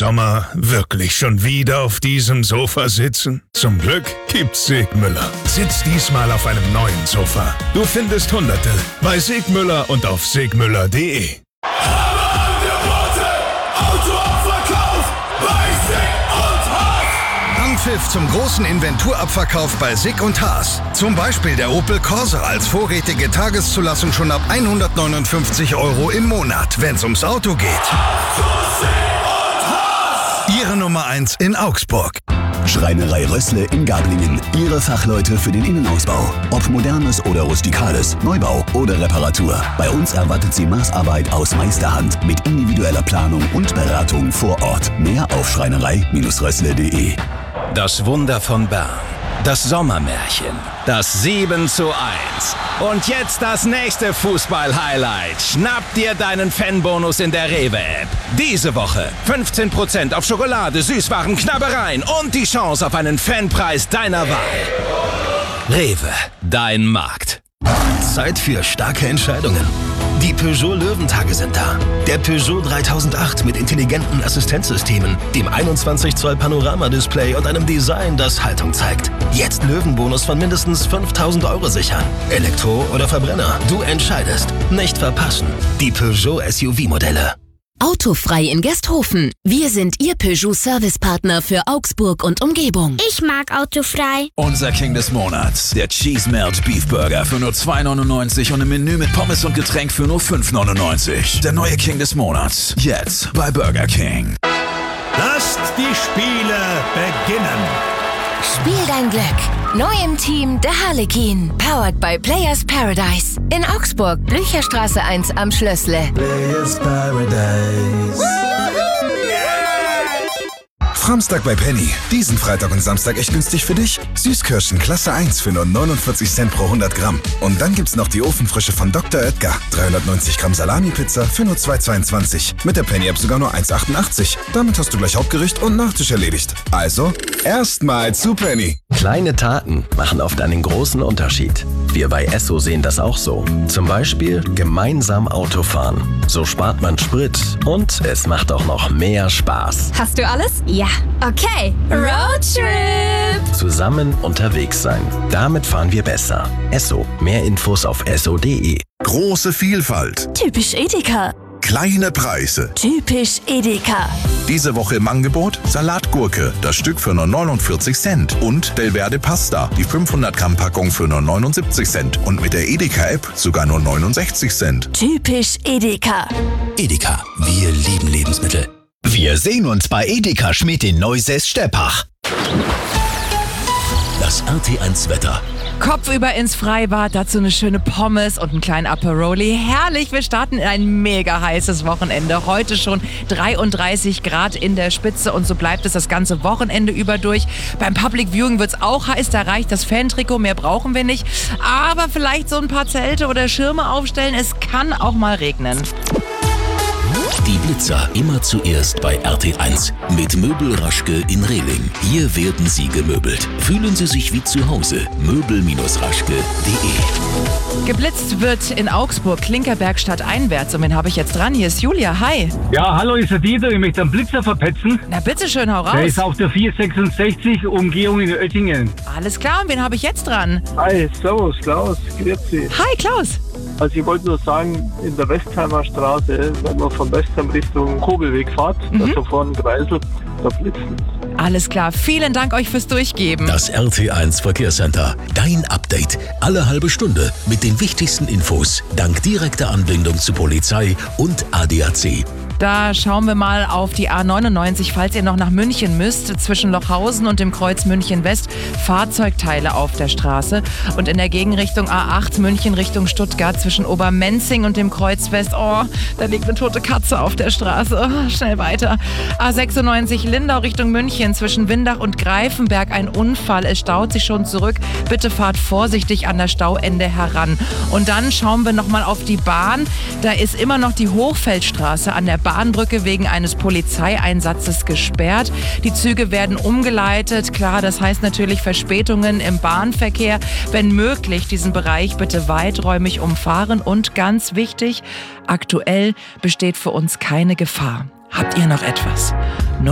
Sommer wirklich schon wieder auf diesem Sofa sitzen? Zum Glück gibt's Segmüller. Sitz diesmal auf einem neuen Sofa. Du findest Hunderte bei Segmüller und auf segmüller.de. Anpfiff zum großen Inventurabverkauf bei Sig und Haas. Zum Beispiel der Opel Corsa als vorrätige Tageszulassung schon ab 159 € im Monat, wenn's ums Auto geht. Ihre Nummer 1 in Augsburg. Schreinerei Rössle in Gablingen. Ihre Fachleute für den Innenausbau. Ob modernes oder rustikales, Neubau oder Reparatur. Bei uns erwartet Sie Maßarbeit aus Meisterhand mit individueller Planung und Beratung vor Ort. Mehr auf schreinerei-rössle.de. Das Wunder von Bern. Das Sommermärchen. Das 7:1. Und jetzt das nächste Fußball-Highlight. Schnapp dir deinen Fanbonus in der Rewe-App. Diese Woche 15% auf Schokolade, Süßwaren, Knabbereien und die Chance auf einen Fanpreis deiner Wahl. Rewe, dein Markt. Zeit für starke Entscheidungen. Die Peugeot Löwentage sind da. Der Peugeot 3008 mit intelligenten Assistenzsystemen, dem 21 Zoll Panoramadisplay und einem Design, das Haltung zeigt. Jetzt Löwenbonus von mindestens 5.000 € sichern. Elektro oder Verbrenner, du entscheidest. Nicht verpassen. Die Peugeot SUV-Modelle. Autofrei in Gesthofen. Wir sind Ihr Peugeot-Servicepartner für Augsburg und Umgebung. Ich mag Autofrei. Unser King des Monats. Der Cheese Melt Beef Burger für nur 2,99 und ein Menü mit Pommes und Getränk für nur 5,99. Der neue King des Monats. Jetzt bei Burger King. Lasst die Spiele beginnen. Spiel dein Glück. Neu im Team der Harlekin. Powered by Players Paradise. In Augsburg, Blücherstraße 1 am Schlössle. Players Paradise. Framstag bei Penny. Diesen Freitag und Samstag echt günstig für dich. Süßkirschen Klasse 1 für nur 49 Cent pro 100 Gramm. Und dann gibt's noch die Ofenfrische von Dr. Oetker. 390 Gramm Salami-Pizza für nur 2,22. Mit der Penny-App sogar nur 1,88. Damit hast du gleich Hauptgericht und Nachtisch erledigt. Also, erstmal zu Penny. Kleine Taten machen oft einen großen Unterschied. Wir bei Esso sehen das auch so. Zum Beispiel gemeinsam Autofahren. So spart man Sprit und es macht auch noch mehr Spaß. Hast du alles? Ja. Okay. Roadtrip. Zusammen unterwegs sein. Damit fahren wir besser. Esso. Mehr Infos auf esso.de. Große Vielfalt. Typisch Edeka. Kleine Preise. Typisch Edeka. Diese Woche im Angebot Salatgurke, das Stück für nur 49 Cent. Und Belverde Pasta, die 500 Gramm Packung für nur 79 Cent. Und mit der Edeka-App sogar nur 69 Cent. Typisch Edeka. Edeka, wir lieben Lebensmittel. Wir sehen uns bei Edeka Schmidt in Neusäß-Steppach. Das RT1 Wetter. Kopfüber ins Freibad, dazu eine schöne Pommes und einen kleinen Aperoli. Herrlich, wir starten in ein mega heißes Wochenende. Heute schon 33 Grad in der Spitze und so bleibt es das ganze Wochenende über durch. Beim Public Viewing wird es auch heiß, da reicht das Fantrikot, mehr brauchen wir nicht. Aber vielleicht so ein paar Zelte oder Schirme aufstellen, es kann auch mal regnen. Die Blitzer immer zuerst bei RT1 mit Möbel Raschke in Rehling. Hier werden Sie gemöbelt. Fühlen Sie sich wie zu Hause. Möbel-raschke.de. Geblitzt wird in Augsburg, Klinkerbergstadt einwärts. Und wen habe ich jetzt dran? Hier ist Julia. Hi. Ja, hallo, ist der Dieter. Ich möchte einen Blitzer verpetzen. Na bitteschön, hau raus. Der ist auf der 466, Umgehung in Oettingen. Alles klar, und wen habe ich jetzt dran? Hi, servus, Klaus. Grüezi. Hi, Klaus. Also ich wollte nur sagen, in der Westheimer Straße, wenn man von Westheim Richtung Kobelweg fährt, da vorne Kreisel, da blitzen. Alles klar, vielen Dank euch fürs Durchgeben. Das RT1 Verkehrscenter. Dein Update. Alle halbe Stunde mit den wichtigsten Infos. Dank direkter Anbindung zu Polizei und ADAC. Da schauen wir mal auf die A99, falls ihr noch nach München müsst. Zwischen Lochhausen und dem Kreuz München West Fahrzeugteile auf der Straße. Und in der Gegenrichtung A8 München Richtung Stuttgart zwischen Obermenzing und dem Kreuz West. Oh, da liegt eine tote Katze auf der Straße. Oh, schnell weiter. A96 Lindau Richtung München zwischen Windach und Greifenberg ein Unfall. Es staut sich schon zurück. Bitte fahrt vorsichtig an das Stauende heran. Und dann schauen wir nochmal auf die Bahn. Da ist immer noch die Hochfeldstraße an der Bahnbrücke wegen eines Polizeieinsatzes gesperrt. Die Züge werden umgeleitet. Klar, das heißt natürlich Verspätungen im Bahnverkehr. Wenn möglich, diesen Bereich bitte weiträumig umfahren. Und ganz wichtig, aktuell besteht für uns keine Gefahr. Habt ihr noch etwas?